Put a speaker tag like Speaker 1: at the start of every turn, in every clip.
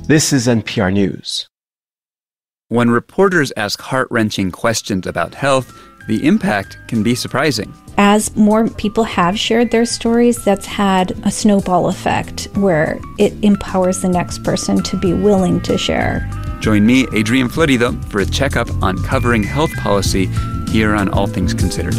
Speaker 1: This is NPR News.
Speaker 2: When reporters ask heart-wrenching questions about health, the impact can be surprising.
Speaker 3: As more people have shared their stories, that's had a snowball effect where it empowers the next person to be willing to share.
Speaker 2: Join me, Adrian Florido, for a checkup on covering health policy here on All Things Considered.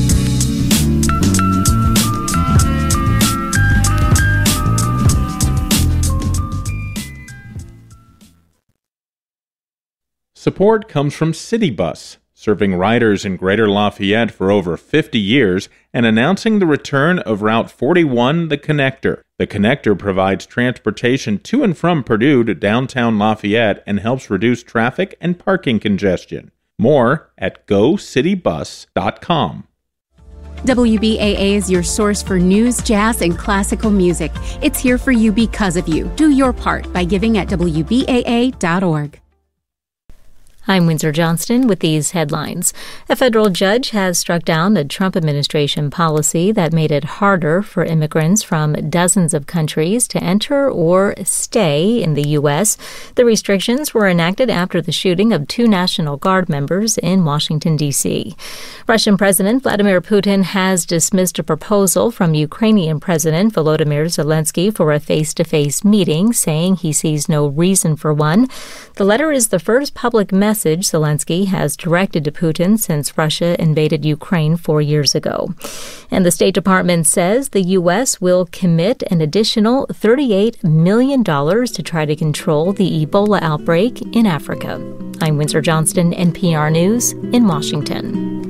Speaker 4: Support comes from City Bus, serving riders in Greater Lafayette for over 50 years and announcing the return of Route 41, the Connector. The Connector provides transportation to and from Purdue to downtown Lafayette and helps reduce traffic and parking congestion. More at gocitybus.com.
Speaker 5: WBAA is your source for news, jazz, and classical music. It's here for you because of you. Do your part by giving at WBAA.org.
Speaker 6: I'm Windsor Johnston with these headlines. A federal judge has struck down a Trump administration policy that made it harder for immigrants from dozens of countries to enter or stay in the U.S. The restrictions were enacted after the shooting of 2 National Guard members in Washington, D.C. Russian President Vladimir Putin has dismissed a proposal from Ukrainian President Volodymyr Zelensky for a face-to-face meeting, saying he sees no reason for one. The letter is the first public message Zelensky has directed to Putin since Russia invaded Ukraine 4 years ago. And the State Department says the U.S. will commit an additional $38 million to try to control the Ebola outbreak in Africa. I'm Windsor Johnston, NPR News in Washington.